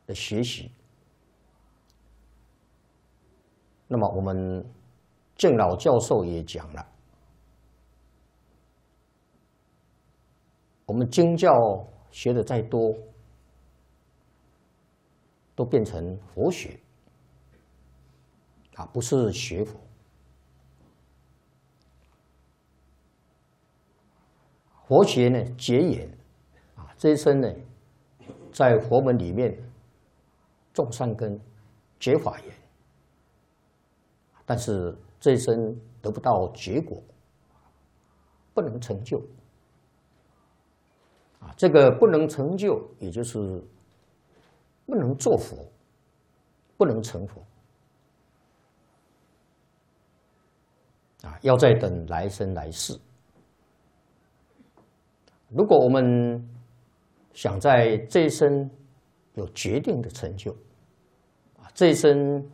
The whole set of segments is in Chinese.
的学习。那么我们敬老教授也讲了，我们经教学的再多，都变成佛学不是学佛。佛学呢，结缘这一生呢，在佛门里面种善根、结法缘，但是这一生得不到结果，不能成就这个不能成就，也就是不能做佛，不能成佛要再等来生来世。如果我们想在这一生有决定的成就，这一生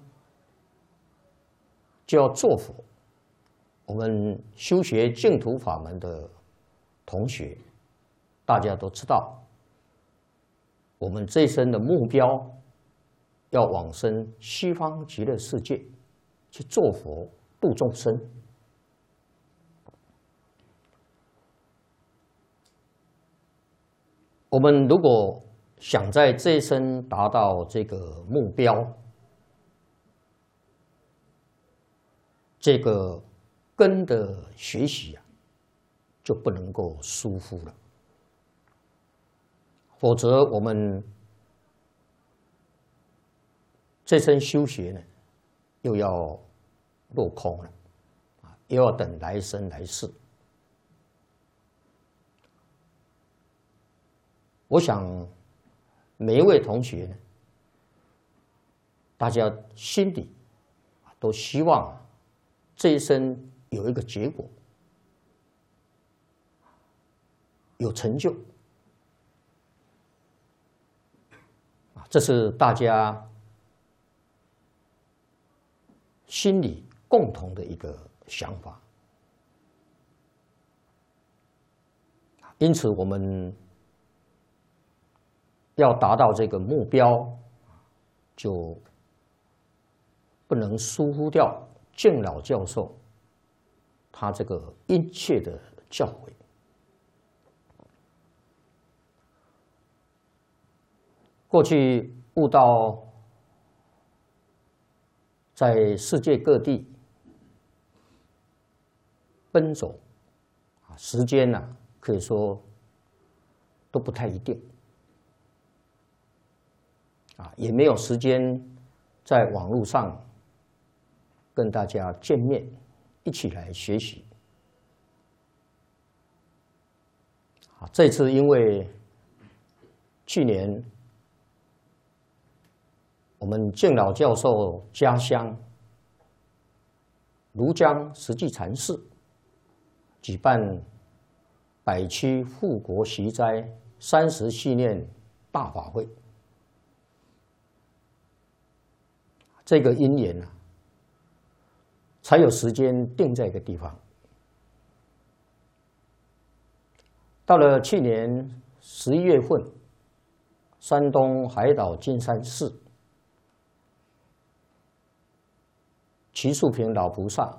就要做佛。我们修学净土法门的同学，大家都知道，我们这一生的目标要往生西方极乐世界，去做佛度众生。我们如果想在这一生达到这个目标，这个根的学习就不能够疏忽了，否则我们这生修学呢，又要落空了又要等来生来世。我想每一位同学呢，大家心里都希望这一生有一个结果，有成就这是大家心里共同的一个想法。因此我们要达到这个目标，就不能疏忽掉敬老教授他这个殷切的教诲。过去悟道在世界各地奔走，时间可以说都不太一定。也没有时间在网络上跟大家见面，一起来学习。这次因为去年我们敬老教授家乡庐江实际禅寺举办百区护国习斋30系念大法会，这个因缘才有时间定在一个地方。到了去年11月份，山东海岛金山寺瞿树平老菩萨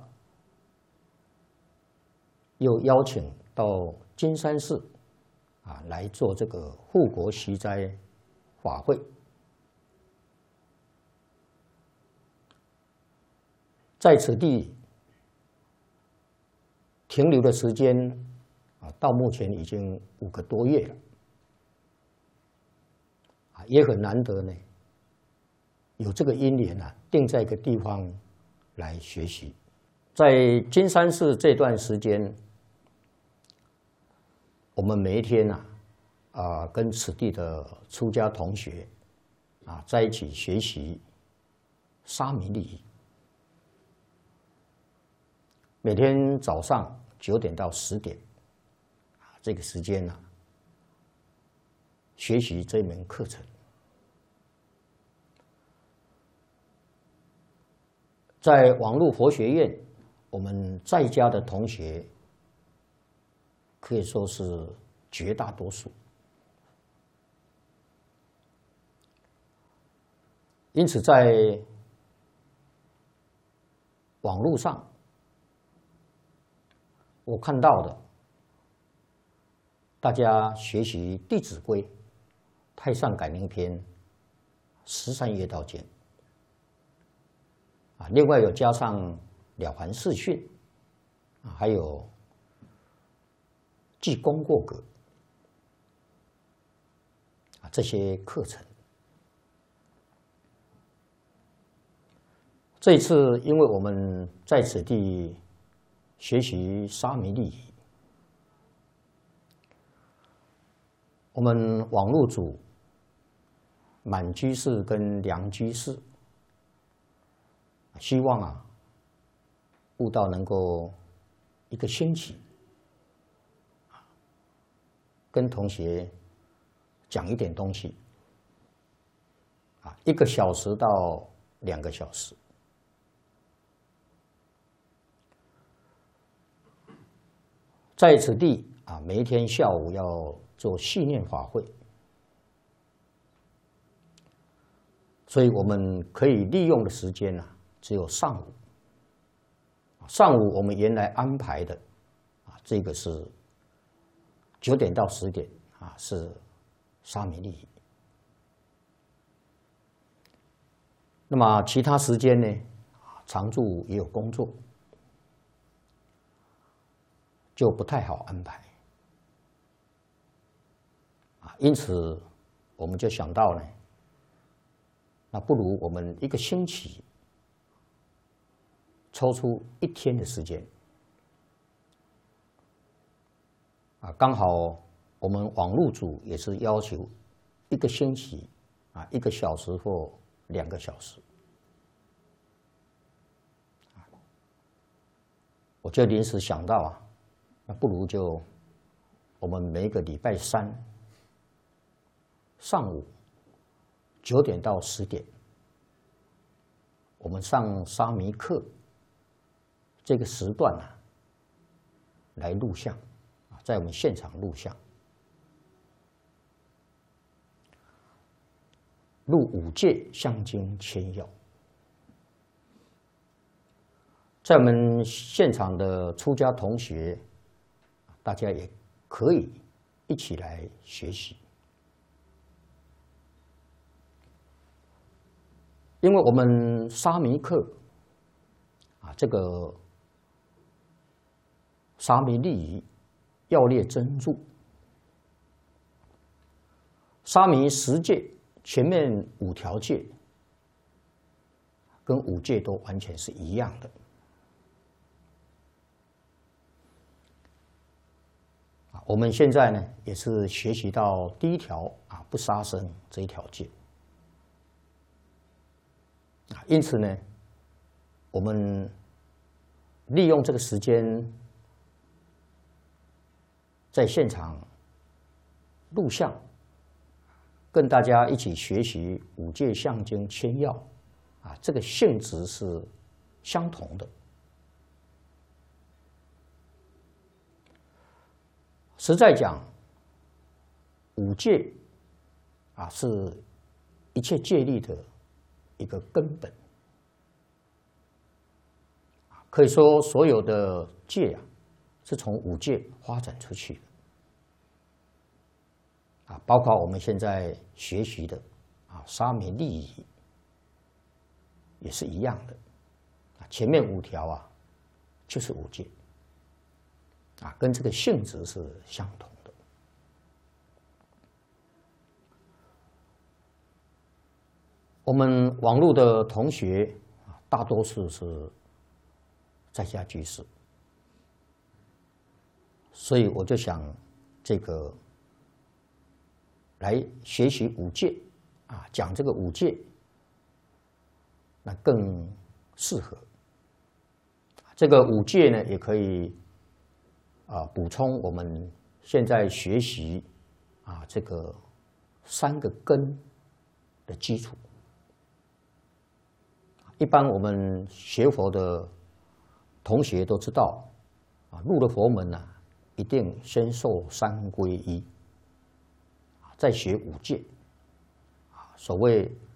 又邀请到金山寺来做这个护国习斋法会。在此地停留的时间到目前已经5个多月了，也很难得呢，有这个因缘定在一个地方来学习。在金山寺这段时间，我们每一天跟此地的出家同学在一起学习沙弥礼仪。每天早上9点到10点，这个时间学习这门课程。在网络佛学院，我们在家的同学可以说是绝大多数。 因此在网络上，我看到的，大家学习《弟子规》《太上感应篇》13夜道经啊，另外有加上《了凡四训》啊，还有记功过格啊这些课程。这一次，因为我们在此地学习沙弥利益，我们网络组满居士跟梁居士，希望悟道能够一个星期，跟同学讲一点东西，1个小时到2个小时。在此地每一天下午要做系念法会，所以我们可以利用的时间只有上午。上午我们原来安排的这个是9点到10点是沙弥利益。那么其他时间呢，常住也有工作，就不太好安排因此我们就想到呢，那不如我们1个星期抽出1天的时间刚好我们网络组也是要求1个星期1个小时或2个小时，我就临时想到那不如就我们每个礼拜3上午9点到10点，我们上沙弥课这个时段来录像在我们现场录像，录5戒相经千要。在我们现场的出家同学，大家也可以一起来学习，因为我们沙弥课这个沙弥利益要列真注，沙弥10戒前面5条戒跟5戒都完全是一样的。我们现在呢也是学习到第1条不杀生这一条戒因此呢，我们利用这个时间在现场录像，跟大家一起学习5戒相经千要这个性质是相同的。实在讲，5戒是一切戒律的一个根本，可以说所有的戒是从5戒发展出去的包括我们现在学习的沙弥利益也是一样的前面5条就是5戒跟这个性质是相同的。我们网络的同学大多数是在家居士，所以我就想这个来学习5戒讲这个5戒，那更适合。这个5戒呢，也可以补充我们现在学习这个3个根的基础。一般我们学佛的同学都知道入了佛门一定先受3皈依，再学5戒。所谓